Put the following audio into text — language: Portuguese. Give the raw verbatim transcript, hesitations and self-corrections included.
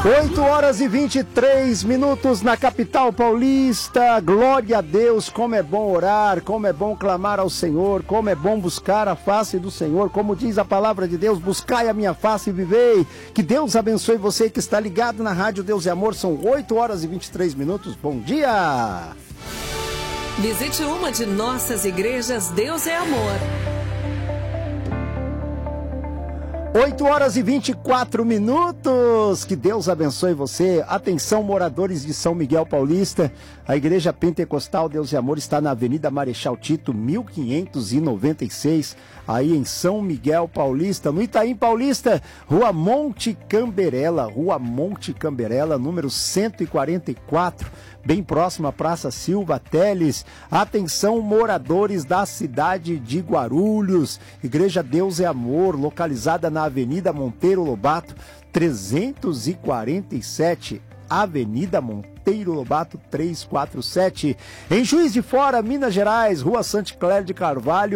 oito horas e vinte e três minutos na capital paulista. Glória a Deus, como é bom orar, como é bom clamar ao Senhor, como é bom buscar a face do Senhor. Como diz a palavra de Deus, buscai a minha face e vivei. Que Deus abençoe você que está ligado na Rádio Deus e Amor. São oito horas e vinte e três minutos. Bom dia! Visite uma de nossas igrejas Deus é Amor. oito horas e vinte e quatro minutos. Que Deus abençoe você. Atenção, moradores de São Miguel Paulista. A Igreja Pentecostal Deus e Amor está na Avenida Marechal Tito, mil quinhentos e noventa e seis, aí em São Miguel Paulista. No Itaim Paulista, Rua Monte Camberela, Rua Monte Camberela, número cento e quarenta e quatro, bem próximo à Praça Silva Teles. Atenção, moradores da cidade de Guarulhos. Igreja Deus é Amor, localizada na Avenida Monteiro Lobato, trezentos e quarenta e sete. Avenida Monteiro Lobato trezentos e quarenta e sete. Em Juiz de Fora, Minas Gerais, Rua Santa Clélia de Carvalho,